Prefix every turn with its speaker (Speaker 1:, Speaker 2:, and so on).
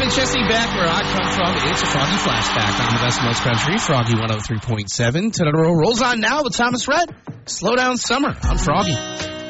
Speaker 1: Kevin Chesney back where I come from. It's a Froggy Flashback on the Best Most Country. Froggy 103.7. Today's rolls on now with Thomas Rhett. Slow down summer. I'm Froggy.